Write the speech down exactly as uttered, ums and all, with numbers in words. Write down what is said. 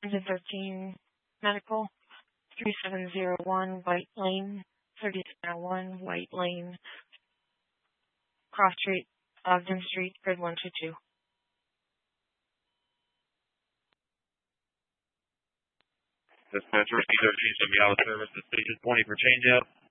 Engine thirteen Medical, three seven zero one White Lane, thirty-seven oh one White Lane, Cross Street, Ogden Street, grid one two two. Dispatcher, C thirteen should be out of service at station twenty for changeout.